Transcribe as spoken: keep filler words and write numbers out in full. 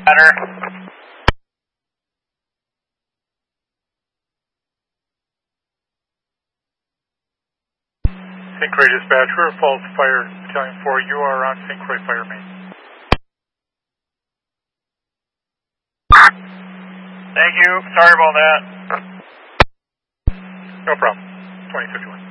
Better. Saint Croix dispatch, we're Falls Fire Battalion four, you are on Saint Croix Fire Main. Thank you, sorry about that. No problem, twenty fifty-one.